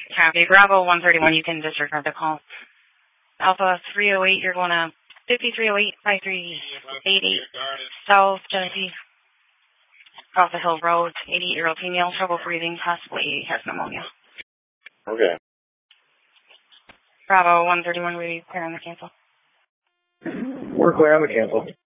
Copy. Bravo 131, you can disregard the call. Alpha 308, you're going to 5308 5388 South Genesee, Alpha Hill Road, 88-year-old female, trouble breathing, possibly has pneumonia. Okay. Bravo 131, we clear on the cancel. We're clear on the cancel.